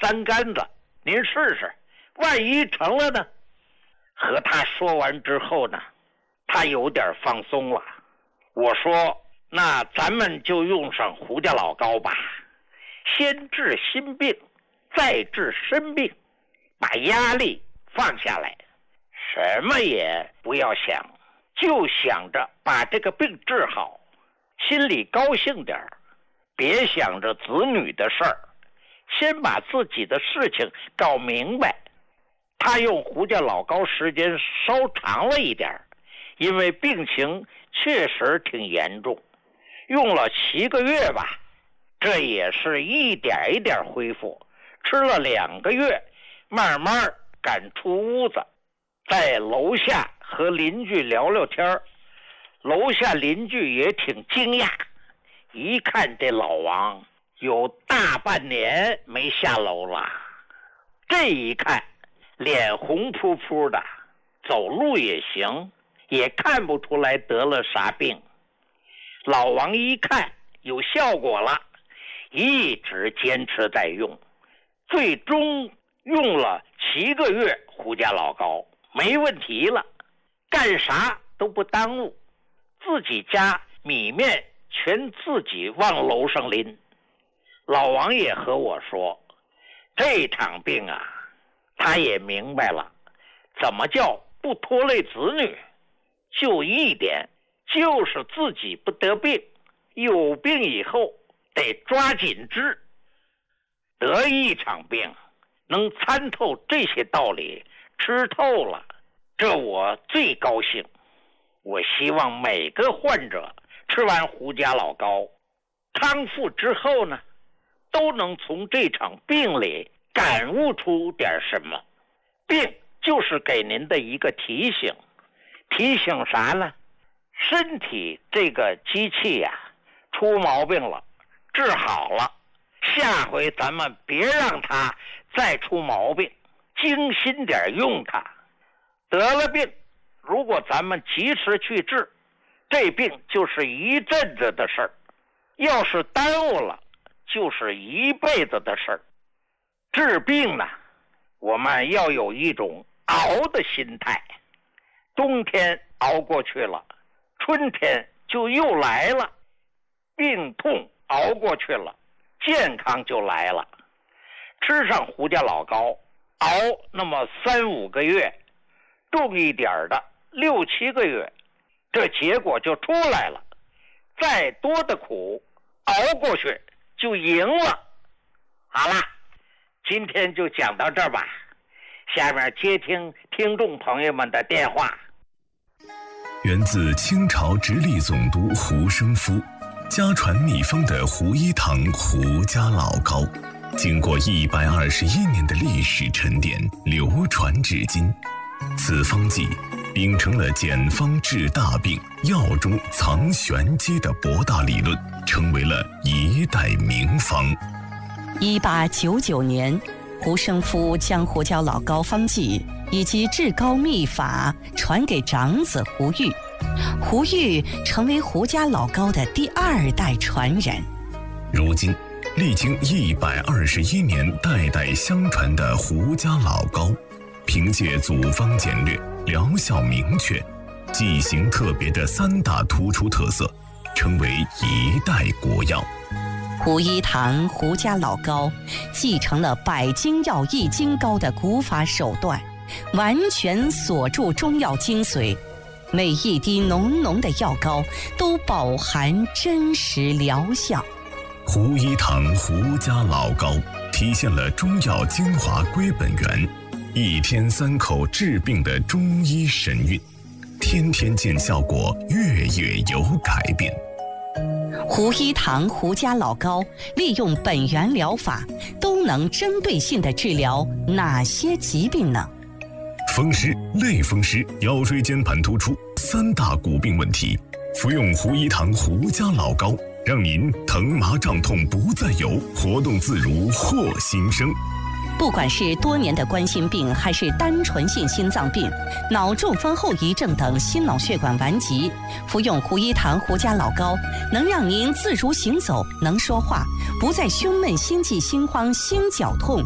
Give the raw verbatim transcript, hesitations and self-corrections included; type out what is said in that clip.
三竿子，您试试，万一成了呢？和他说完之后呢，他有点放松了。我说，那咱们就用上胡家老膏吧，先治心病，再治身病，把压力放下来，什么也不要想，就想着把这个病治好，心里高兴点，别想着子女的事儿，先把自己的事情搞明白。他用胡家老膏时间稍长了一点，因为病情确实挺严重，用了七个月吧，这也是一点一点恢复，吃了两个月，慢慢赶出屋子，在楼下和邻居聊聊天，楼下邻居也挺惊讶，一看这老王有大半年没下楼了，这一看脸红扑扑的，走路也行，也看不出来得了啥病。老王一看有效果了，一直坚持在用，最终用了七个月胡家老膏，没问题了，干啥都不耽误，自己家米面全自己往楼上拎。老王也和我说，这场病啊，他也明白了，怎么叫不拖累子女，就一点，就是自己不得病，有病以后得抓紧治。得一场病能参透这些道理，吃透了，这我最高兴。我希望每个患者吃完胡家老膏康复之后呢，都能从这场病里感悟出点什么。病就是给您的一个提醒，提醒啥呢？身体这个机器呀、啊，出毛病了，治好了，下回咱们别让它再出毛病，精心点用它。得了病，如果咱们及时去治，这病就是一阵子的事儿；要是耽误了，就是一辈子的事儿。治病呢，我们要有一种熬的心态，冬天熬过去了，春天就又来了，病痛熬过去了，健康就来了。吃上胡家老膏，熬那么三五个月，重一点的六七个月，这结果就出来了。再多的苦熬过去就赢了。好了，今天就讲到这儿吧，下面接听听众朋友们的电话。 源自清朝直隶总督胡生夫，家传秘方的胡一堂胡家老膏，经过一百二十一年的历史沉淀，流传至今。此方剂秉承了简方治大病、药中藏玄机的博大理论，成为了一代名方。 一八九九年，胡生夫将胡椒老膏方剂以及治膏秘法传给长子胡玉，胡玉成为胡家老膏的第二代传人。 如今，历经一百二十一年代代相传的胡家老膏，凭借组方简略、疗效明确、剂型特别的三大突出特色，成为一代国药。 胡一堂胡家老膏继承了百金药益精膏的古法手段，完全锁住中药精髓，每一滴浓浓的药膏都饱含真实疗效。 胡一堂胡家老膏体现了中药精华归本源，一天三口治病的中医神韵，天天见效果，月月有改变。 胡一堂胡家老膏利用本源疗法，都能针对性地治疗哪些疾病呢？ 风湿、类风湿、腰椎间盘突出三大骨病问题，服用胡一堂胡家老膏，让您疼麻胀痛不再有，活动自如获新生。 不管是多年的冠心病，还是单纯性心脏病、脑中风后遗症等心脑血管顽疾，服用胡一堂胡家老膏，能让您自如行走，能说话，不再胸闷、心悸、心慌、心绞痛，